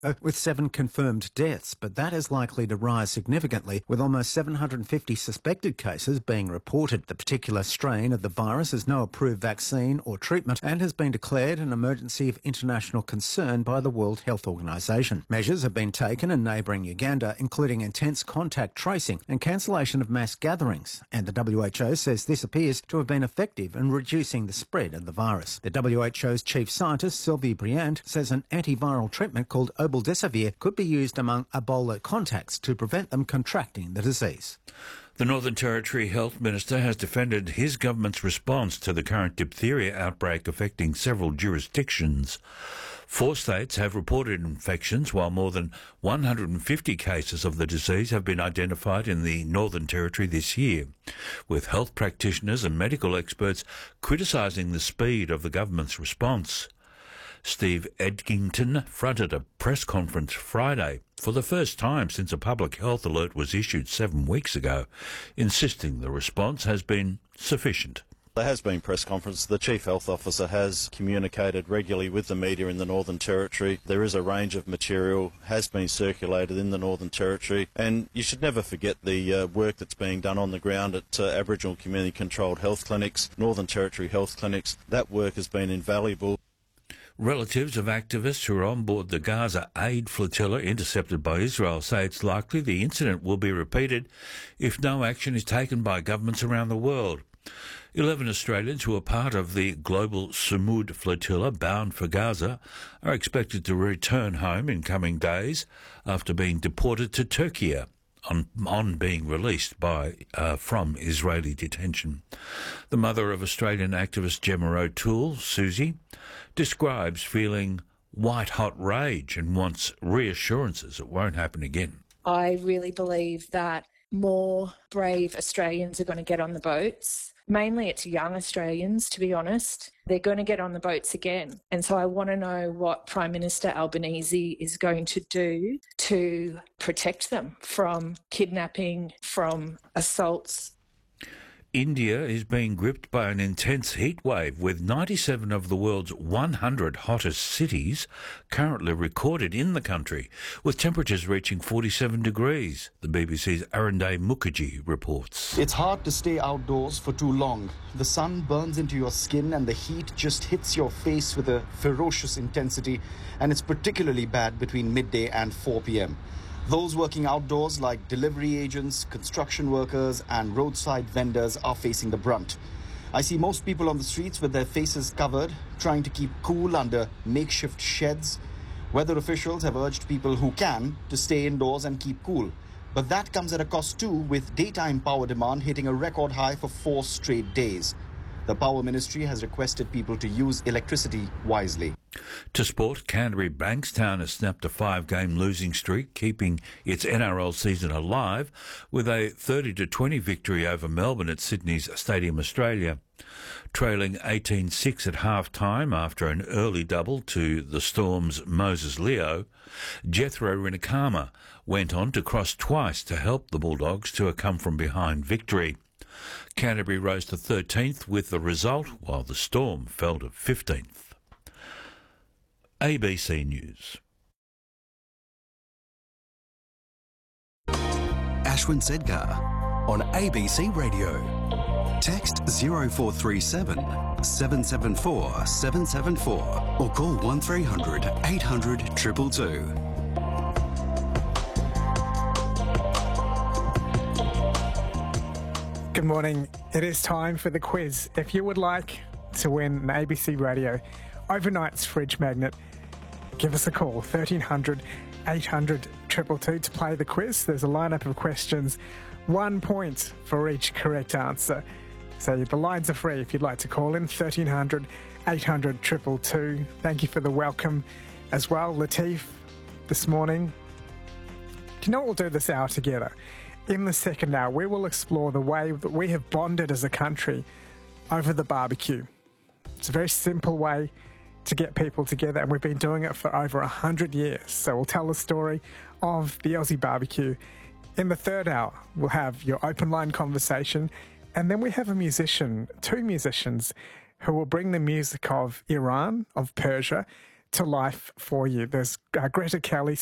with 7 confirmed deaths, but that is likely to rise significantly, with almost 750 suspected cases being reported. The particular strain of the virus has no approved vaccine or treatment and has been declared an emergency of international concern by the World Health Organization. Measures have been taken in neighbouring Uganda, including intense contact tracing and cancellation of mass gatherings, and the WHO says this appears to have been effective in reducing the spread of the virus. The WHO's chief scientist, Sylvie Briand, says an antiviral treatment called obeldesivir could be used among Ebola contacts to prevent them contracting the disease. The Northern Territory Health Minister has defended his government's response to the current diphtheria outbreak affecting several jurisdictions. 4 states have reported infections, while more than 150 cases of the disease have been identified in the Northern Territory this year, with health practitioners and medical experts criticising the speed of the government's response. Steve Edgington fronted a press conference Friday for the first time since a public health alert was issued 7 weeks ago, insisting the response has been sufficient. There has been press conference. The Chief Health Officer has communicated regularly with the media in the Northern Territory. There is a range of material has been circulated in the Northern Territory, and you should never forget the work that's being done on the ground at Aboriginal community controlled health clinics, Northern Territory health clinics. That work has been invaluable. Relatives of activists who are on board the Gaza aid flotilla intercepted by Israel say it's likely the incident will be repeated if no action is taken by governments around the world. 11 Australians who are part of the global Samud flotilla bound for Gaza are expected to return home in coming days after being deported to Turkey on being released from Israeli detention. The mother of Australian activist Gemma O'Toole, Susie, describes feeling white-hot rage and wants reassurances it won't happen again. I really believe that more brave Australians are going to get on the boats. Mainly it's young Australians, to be honest. They're going to get on the boats again. And so I want to know what Prime Minister Albanese is going to do to protect them from kidnapping, from assaults. India is being gripped by an intense heat wave, with 97 of the world's 100 hottest cities currently recorded in the country, with temperatures reaching 47 degrees, the BBC's Arunday Mukherjee reports. It's hard to stay outdoors for too long. The sun burns into your skin and the heat just hits your face with a ferocious intensity, and it's particularly bad between midday and 4 p.m. Those working outdoors, like delivery agents, construction workers and roadside vendors, are facing the brunt. I see most people on the streets with their faces covered, trying to keep cool under makeshift sheds. Weather officials have urged people who can to stay indoors and keep cool. But that comes at a cost too, with daytime power demand hitting a record high for 4 straight days. The Power Ministry has requested people to use electricity wisely. To sport, Canterbury Bankstown has snapped a 5-game losing streak, keeping its NRL season alive with a 30-20 victory over Melbourne at Sydney's Stadium Australia. Trailing 18-6 at half-time after an early double to the Storm's Moses Leo, Jethro Rinakama went on to cross twice to help the Bulldogs to a come-from-behind victory. Canterbury rose to 13th with the result, while the Storm fell to 15th. ABC News. Ashwin Sedgar on ABC Radio. Text 0437 774 774 or call 1300 800 222. Good morning. It is time for the quiz. If you would like to win an ABC Radio Overnight's fridge magnet, give us a call, 1300 800 222 to play the quiz. There's a lineup of questions, 1 point for each correct answer. So the lines are free if you'd like to call in, 1300 800 222. Thank you for the welcome as well, Latif, this morning. Do you know what we'll do this hour together? In the second hour, we will explore the way that we have bonded as a country over the barbecue. It's a very simple way to get people together, and we've been doing it for over 100 years. So we'll tell the story of the Aussie barbecue. In the third hour, we'll have your open line conversation, and then we have a musician, 2 musicians, who will bring the music of Iran, of Persia, to life for you. There's Greta Kelly